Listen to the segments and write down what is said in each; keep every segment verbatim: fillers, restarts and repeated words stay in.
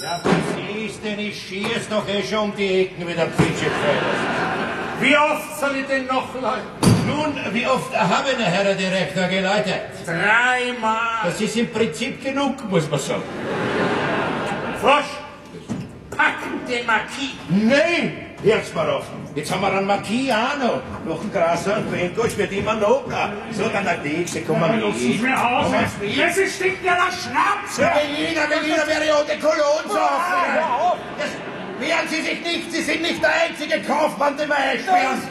Ja, verstehst denn, ich schieß doch eh schon um die Ecken wie der Pitschefeld. Wie oft soll ich denn noch läuten? Nun, wie oft haben der Herr Direktor geläutet? Dreimal. Das ist im Prinzip genug, muss man sagen. Frosch, packen den Marquis. Nein, hört's mal auf. Jetzt haben wir einen Marquis auch noch. Noch ein Grasser und Benkosch wird immer noch. So, dann der nächste, komm mal mit. Lass es mir aus. Jetzt stinkt ja der Schnaps. Berliner, Berliner wäre ja der Kolonsache. Wehren Sie sich nicht, Sie sind nicht der einzige Kaufmann, den wir einsperren.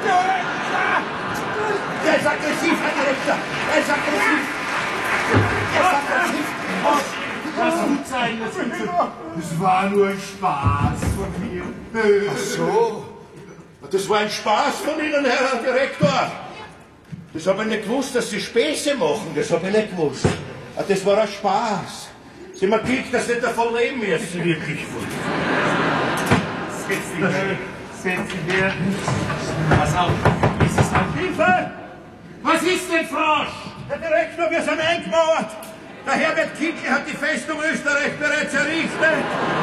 Der ist aggressiv, Herr Direktor. Er ist aggressiv. Er ist aggressiv. Das muss sein, das Das war nur ein Spaß von mir. Ach so. Das war ein Spaß von Ihnen, Herr Direktor. Das habe ich nicht gewusst, dass Sie Späße machen. Das habe ich nicht gewusst. Das war ein Spaß. Sie haben gekriegt, dass Sie nicht davon leben müssen. Wirklich wohl. Setz dich her. Setz dich her. Pass auf. Ist es ein Hilfe? Was ist denn, Frosch? Herr Direktor, wir sind eingemauert. Der Herbert Kickl hat die Festung Österreich bereits errichtet.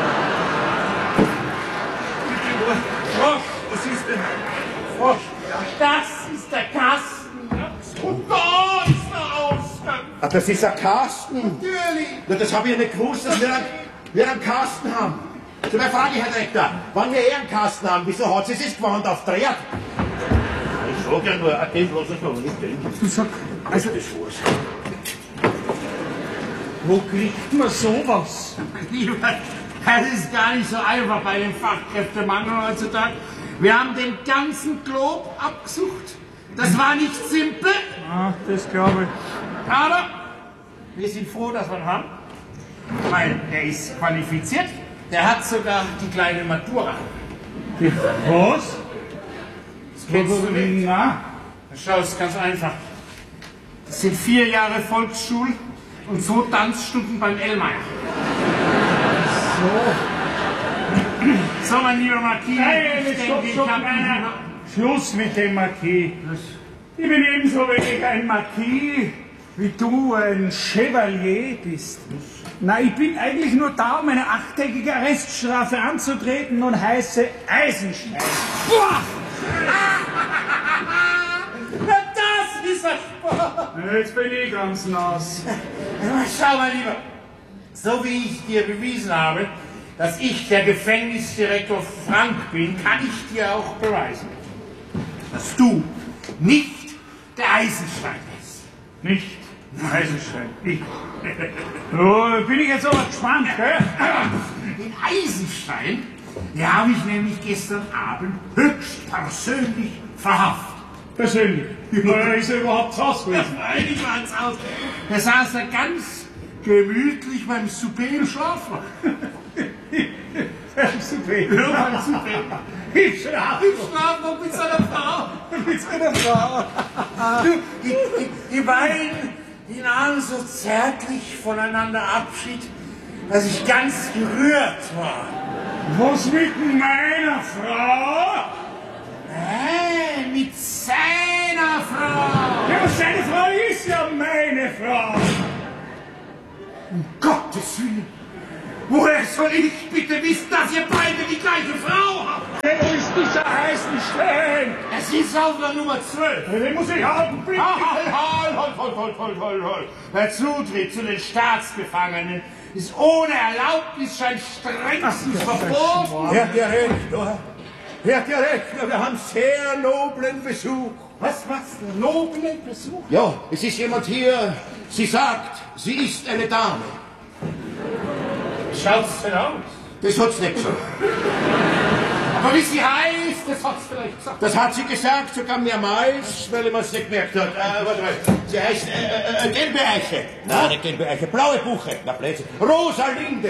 Frosch, was ist denn? Frosch, das ist der Kasten. Und da ist der Ausgang. Ach, das ist ein Kasten? Natürlich. Na, das habe ich ja nicht gewusst, dass wir einen, wir einen Kasten haben. So, meine Frage, Herr Direktor, wann wir eh einen Kasten haben, wieso hat sie sich gewandt auf Dreht? Ich sag ja nur, ein was ich noch nicht denke. Du sag, also, wo kriegt man sowas? Lieber, das ist gar nicht so einfach bei dem Fachkräftemangel heutzutage. Wir haben den ganzen Glob abgesucht. Das war nicht simpel. Ah, das glaube ich. Aber wir sind froh, dass wir ihn haben. Weil er ist qualifiziert. Der hat sogar die kleine Matura. Was? Das kennst du nicht? Na? Schau, es ist ganz einfach. Das sind vier Jahre Volksschule und so Tanzstunden beim Ellmeier. So. So, mein lieber Marquis, Nein, ich jetzt denke, stopp, ich stopp, hab nein, mich nein. über- Schluss mit dem Marquis. Ich bin ebenso wenig ein Marquis, wie du ein Chevalier bist. Na, ich bin eigentlich nur da, um eine achttägige Arreststrafe anzutreten und heiße Eisenstein. Boah! Na, das ist ein Spaß! Jetzt bin ich ganz nass. Schau mal, lieber, so wie ich dir bewiesen habe, dass ich der Gefängnisdirektor Frank bin, kann ich dir auch beweisen, dass du nicht der Eisenstein bist. Nicht Eisenstein, ich. So, bin ich jetzt aber gespannt, gell? Den Eisenstein, den habe ich nämlich gestern Abend höchst persönlich verhaftet. Persönlich. Oder ist er überhaupt zu Hause gewesen? Nein, ich war ins Haus. Da saß er ganz gemütlich beim Souper im Schlafrock. Beim Souper. Ja, beim Souper. Im Schlaf. Im Schlafrock mit seiner Frau. Mit seiner Frau. Du, die, die, die beiden, die nahmen so zärtlich voneinander Abschied, dass ich ganz gerührt war. Was mit meiner Frau? Nein, mit seiner Frau. Ja, seine Frau ist ja meine Frau. Um Gottes Willen. Woher soll ich bitte wissen, dass ihr beide die gleiche Frau habt? Wo ist dieser Eisenstein? Es ist auf der Nummer zwölf. Den muss ich haben. Halt, halt, halt, halt, halt, halt, halt, halt. Der Zutritt zu den Staatsgefangenen ist ohne Erlaubnis schon strengstens verboten. Herr Direktor, Herr Direktor, wir haben sehr noblen Besuch. Was machst du? Noblen Besuch? Ja, es ist jemand hier, sie sagt, sie ist eine Dame. Schaut's denn aus? Das hat's nicht gesagt. Aber wie sie heißt, das hat's vielleicht gesagt. Das hat sie gesagt, sogar mehrmals, weil man es nicht gemerkt hat. Äh, warte mal, sie heißt äh, äh, gelbe Eiche. Nein, nicht gelbe Eiche, blaue Buche. Na, Blödsinn. Rosalinde.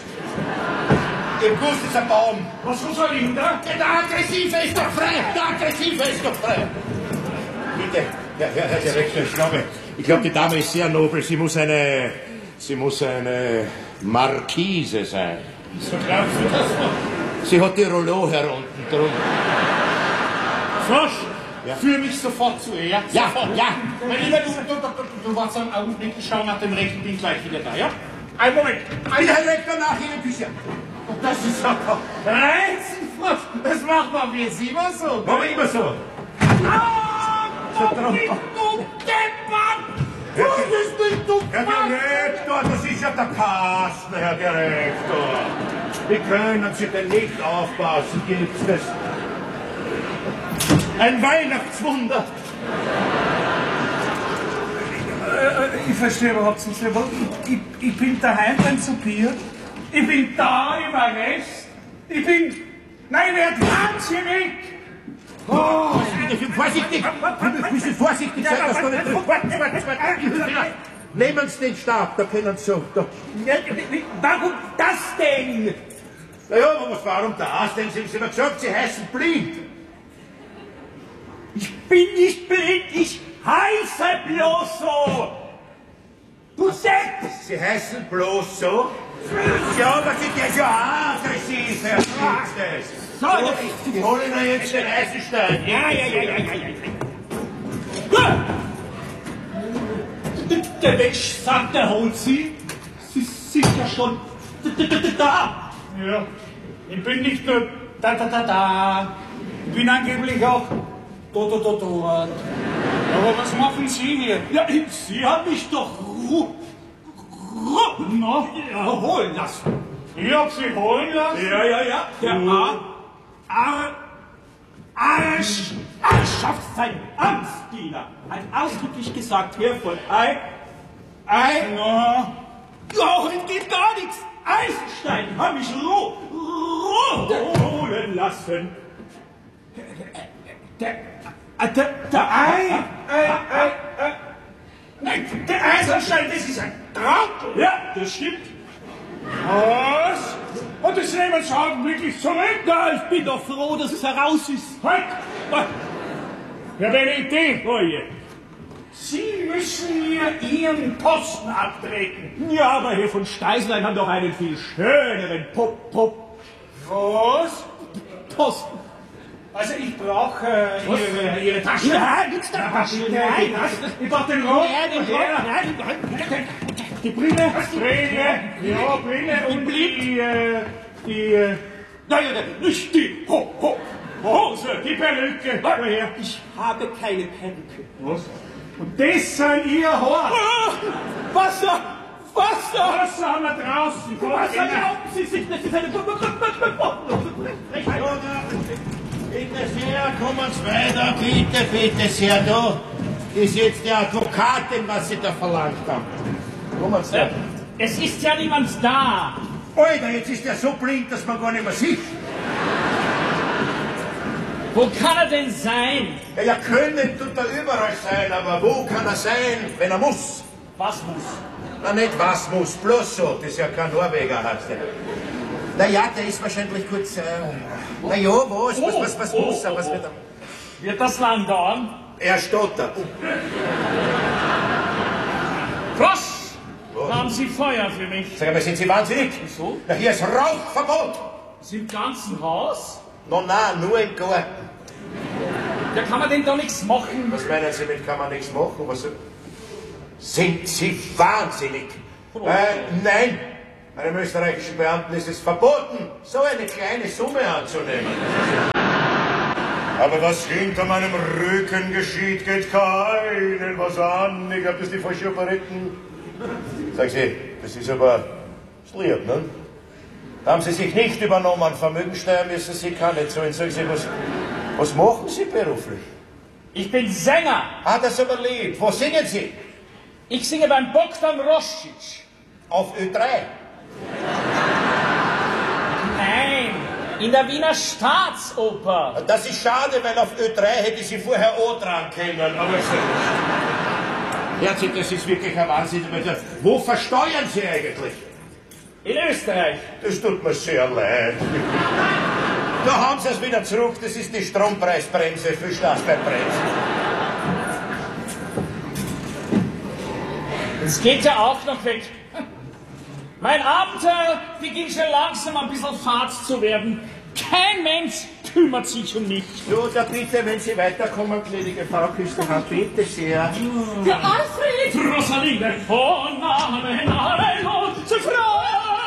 Im Guss ist ein Baum. Was Rosalinde? Der Aggressive ist doch frei. Der Aggressive ist doch frei. Bitte, ja, Herr, Herr Direktor, ich glaube, ich glaube, die Dame ist sehr nobel. Sie muss eine, sie muss eine Markise sein. So glaubst du das noch? Sie hat die Rollo herunten drum. Frosch, Ja. führ mich sofort zu ihr, ja? Ja, Sofort. ja. Mein Lieber, du, du, du, du, du warst einen Augenblick, ich schau nach dem Rechten, bin gleich wieder da, ja? Ein Moment. Ein Herr Rektor, nach Ihnen, Bücher. Das ist aber... Reizenfrosch, das macht man wie Sie immer so. Machen wir immer so. Ah, du Deppert! Du bist nicht du Herr Direktor, das ist ja der Kasten, Herr Direktor. Wie können Sie denn nicht aufpassen, gibt's das? Ein Weihnachtswunder. Äh, ich verstehe überhaupt nicht. Ich, ich, ich bin daheim beim Soupier. Ich bin da im Arrest. Ich bin... Nein, ich werde wahnsinnig! Oh, vorsichtig! Ein bisschen vorsichtig sein, dass du nicht... Warte, warte, warte! Nehmen Sie den Stab, da können Sie so... Da. Warum das denn? Na ja, aber was, warum das denn? Sie haben gesagt, Sie heißen blind. Ich bin nicht blind, ich heiße bloß so! Du Sepp! Sie heißen bloß so? Ja, aber Sie sind ja auch aggressiv, Herr Schmidt. So, So, ich hole Ihnen jetzt den Eisenstein. Ja, ja, ja, ja, ja, ja. Der Mensch sagt, er holt Sie. Sie sind ja schon da. Ja, ich bin nicht nur da, da, da, da. Ich bin angeblich auch da, da, da, dort. Aber was machen Sie hier? Ja, Sie haben mich doch ru ru no, ja, holen lassen. Ich hab Sie holen lassen? Ja, ja, ja. Der Ar Ar Arsch Arschafft sein Amtsdiener hat ausdrücklich gesagt, Herr von Ei, Ei, no. Jochen geht gar nichts. Eisenstein haben mich roh, roh holen lassen. Der, der, der, der Ei, Ei, Ei, Ei. Nein, der Eisenstein, das ist ein Trottel. Ja, das stimmt. Was? Und das nehmen Sie augenblicklich zurück? Ja, ich bin doch froh, dass es heraus ist. Halt! Ja, eine Idee, Freunde. Sie müssen mir Ihren Posten abtreten. Ja, aber Herr von Steißlein hat doch einen viel schöneren Pop, Pop. Was? Posten. Also ich brauche äh, ihre, ihre Tasche. Nein, nichts der Tasche. Nein, ich brauche den Rock. Nein, nein, die Brille. Brille. Ja, Brille und die, äh, die, äh, nein, nein, nicht die Ho, Ho, Hose, die Perücke. Woher? Ich habe keine Perücke. Was? Und das sind Ihr Haar. Wasser! Wasser! Wasser haben wir draußen. Wasser erlauben Sie sich, das ist eine... Bitte sehr, kommen Sie weiter, bitte, bitte sehr, da ist jetzt die Advokatin, was Sie da verlangt haben. Kommen Sie da. Es ist ja niemand da. Alter, jetzt ist er so blind, dass man gar nicht mehr sieht. Wo kann er denn sein? Ja, ja, können tut er überall sein, aber wo kann er sein, wenn er muss? Was muss? Na, nicht was muss, bloß so, das ist ja kein Norweger, heißt der. Na ja, der ist wahrscheinlich kurz, äh, na ja, was, was, was, was muss er, was wird er? Wird das lang dauern? Er stottert. Frosch! Was? Haben Sie Feuer für mich? Sag mal, sind Sie wahnsinnig? Wieso? Na, hier ist Rauchverbot. Ist im ganzen Haus? No, nein, nur im Garten. Da kann man denn da nichts machen? Was meinen Sie mit, kann man nichts machen? Was, sind Sie wahnsinnig? Äh, nein, einem österreichischen Beamten ist es verboten, so eine kleine Summe anzunehmen. Aber was hinter meinem Rücken geschieht, geht keinen was an. Ich glaube, das ist die falsche Operetten. Sagen Sie, das ist aber lieb, ne? Haben Sie sich nicht übernommen, Vermögensteuer müssen Sie keine zahlen. Sagen Sie, was, was machen Sie beruflich? Ich bin Sänger. Ah, das ist aber lieb. Wo singen Sie? Ich singe beim Bogdan Roscic. Auf Ö drei. Nein, in der Wiener Staatsoper. Das ist schade, weil auf Ö drei hätte Sie vorher O dran können. Aber Herzog, das ist wirklich ein Wahnsinn. Wo versteuern Sie eigentlich? In Österreich. Das tut mir sehr leid. Da haben Sie es wieder zurück. Das ist die Strompreisbremse für Staatsbeibremse. Es geht ja auch noch weg. Mein Abenteuer beginnt schon langsam ein bisschen fad zu werden. Kein Mensch kümmert sich um mich. So, da bitte, wenn Sie weiterkommen, gnädige Frau Küstenhardt, bitte sehr. Der Alfred! Rosaline, von Namen, Namen, zur Frau.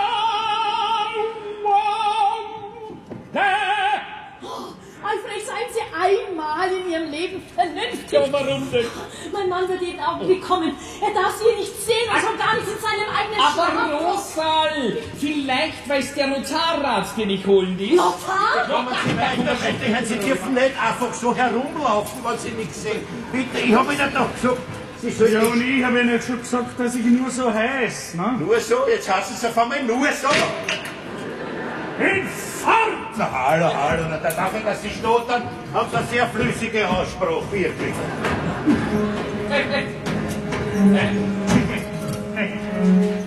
Alfred, seien Sie einmal in Ihrem Leben vernünftig. Ja, warum denn? Mein Mann wird jeden Augenblick kommen. Er darf Sie hier nicht sehen und schon gar nicht in seinem eigenen Aber Schlaf. Rosal, vielleicht weiß der Notarrat, den ich holen will. Notar? Kommen Sie weiter, bitte. Sie dürfen nicht einfach so herumlaufen, weil Sie nichts sehen. Bitte, ich habe Ihnen doch gesagt, Sie sollen Ja, nicht... und ich habe ja nicht schon gesagt, dass ich nur so heiß, ne? Nur so, jetzt heißt es auf einmal nur so. Hinfort! Na, hallo, hallo, na, dafür, dass Sie stottern, haben Sie einen sehr flüssigen Ausspruch, wirklich. Hey,